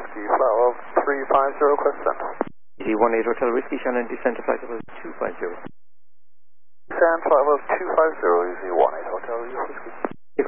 Whiskey, flight level 350, request descent. Easy 18 Hotel Whiskey, Shannon, descent to flight level 250. Descent, flight level 250, Easy 18 Hotel Whiskey.